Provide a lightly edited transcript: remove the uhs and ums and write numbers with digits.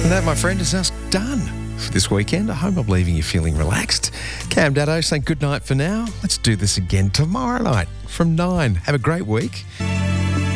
And that, my friend, is us done for this weekend. I hope I'm leaving you feeling relaxed. Cam Daddo saying good night for now. Let's do this again tomorrow night from 9. Have a great week.